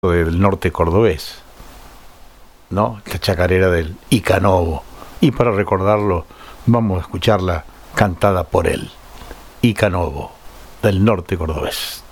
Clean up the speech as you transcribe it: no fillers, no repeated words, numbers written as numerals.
del norte cordobés, ¿no? La chacarera del Icanovo. Y para recordarlo, vamos a escucharla cantada por él, Icanovo, del norte cordobés.